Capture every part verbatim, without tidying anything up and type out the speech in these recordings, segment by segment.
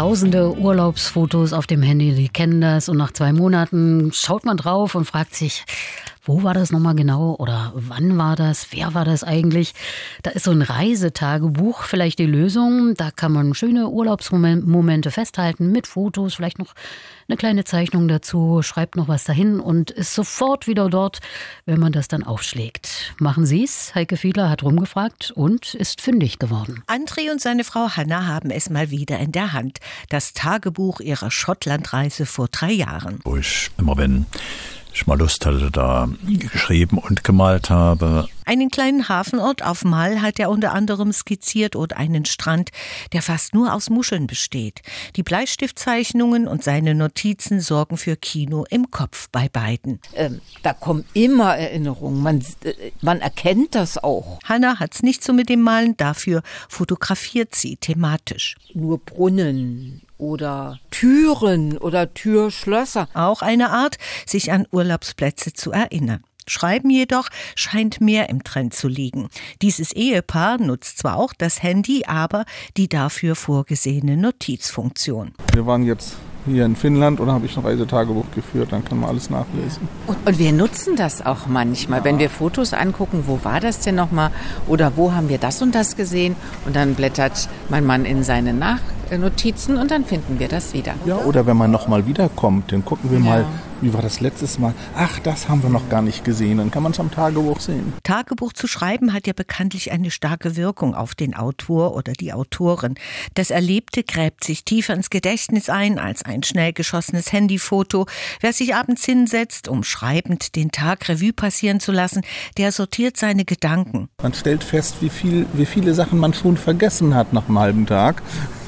tausende Urlaubsfotos auf dem Handy, die kennen das. Und nach zwei Monaten schaut man drauf und fragt sich, wo war das nochmal genau oder wann war das, wer war das eigentlich? Da ist so ein Reisetagebuch vielleicht die Lösung. Da kann man schöne Urlaubsmomente festhalten mit Fotos, vielleicht noch eine kleine Zeichnung dazu, schreibt noch was dahin und ist sofort wieder dort, wenn man das dann aufschlägt. Machen Sie es? Heike Fiedler hat rumgefragt und ist fündig geworden. André und seine Frau Hanna haben es mal wieder in der Hand. Das Tagebuch ihrer Schottlandreise vor drei Jahren. Wo ich immer, wenn ich mal Lust hatte, da geschrieben und gemalt habe. Einen kleinen Hafenort auf Mal hat er unter anderem skizziert und einen Strand, der fast nur aus Muscheln besteht. Die Bleistiftzeichnungen und seine Notizen sorgen für Kino im Kopf bei beiden. Ähm, da kommen immer Erinnerungen, man, äh, man erkennt das auch. Hanna hat's nicht so mit dem Malen, dafür fotografiert sie thematisch. Nur Brunnen oder Türen oder Türschlösser. Auch eine Art, sich an Urlaubsplätze zu erinnern. Schreiben jedoch scheint mehr im Trend zu liegen. Dieses Ehepaar nutzt zwar auch das Handy, aber die dafür vorgesehene Notizfunktion. Wir waren jetzt hier in Finnland und da habe ich ein Reisetagebuch geführt, dann kann man alles nachlesen. Und, und wir nutzen das auch manchmal, ja. Wenn wir Fotos angucken, wo war das denn nochmal oder wo haben wir das und das gesehen und dann blättert mein Mann in seine Nachnotizen und dann finden wir das wieder. Ja, oder wenn man nochmal wiederkommt, dann gucken wir ja. mal, wie war das letztes Mal? Ach, das haben wir noch gar nicht gesehen, dann kann man es am Tagebuch sehen. Tagebuch zu schreiben hat ja bekanntlich eine starke Wirkung auf den Autor oder die Autorin. Das Erlebte gräbt sich tiefer ins Gedächtnis ein als ein schnell geschossenes Handyfoto. Wer sich abends hinsetzt, um schreibend den Tag Revue passieren zu lassen, der sortiert seine Gedanken. Man stellt fest, wie viel, wie viele Sachen man schon vergessen hat nach einem halben Tag.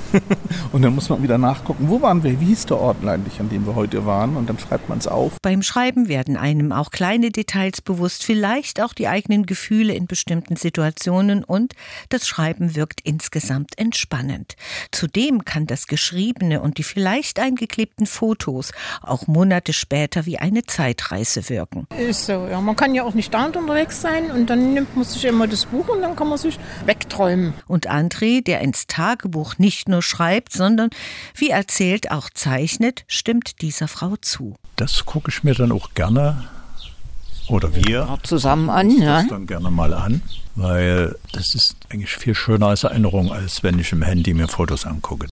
Und dann muss man wieder nachgucken, wo waren wir, wie hieß der Ort eigentlich, an dem wir heute waren, und dann schreibt man es auf. Beim Schreiben werden einem auch kleine Details bewusst, vielleicht auch die eigenen Gefühle in bestimmten Situationen, und das Schreiben wirkt insgesamt entspannend. Zudem kann das Geschriebene und die vielleicht eingeklebten Fotos auch Monate später wie eine Zeitreise wirken. Ist so, ja. Man kann ja auch nicht dauernd unterwegs sein und dann nimmt man sich immer das Buch und dann kann man sich wegträumen. Und André, der ins Tagebuch nicht nur schreibt, sondern, wie erzählt, auch zeichnet, stimmt dieser Frau zu. Das gucke ich mir dann auch gerne, oder wir ja, zusammen an, das ja. dann gerne mal an, weil das ist eigentlich viel schöner als Erinnerung, als wenn ich im Handy mir Fotos angucke.